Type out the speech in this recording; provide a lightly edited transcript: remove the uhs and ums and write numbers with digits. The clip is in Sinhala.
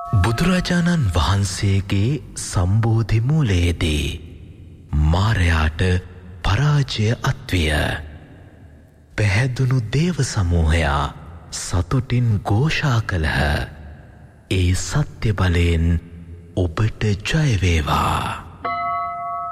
බුදුරජාණන් වහන්සේගේ සම්බෝධි මූලයේදී මාරයාට පරාජය අත්විය. පැහැදුණු දේව සමූහයා සතුටින් ഘോഷා කළහ. ඒ සත්‍ය බලයෙන් ඔබට ජය වේවා.